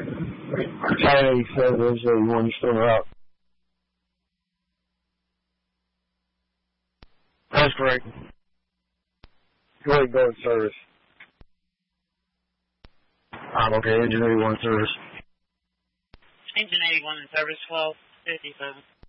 1087, there's 81 still out. That's correct. Go ahead, go in service. Okay, engine 81 service. Engine 81 in service, 1257.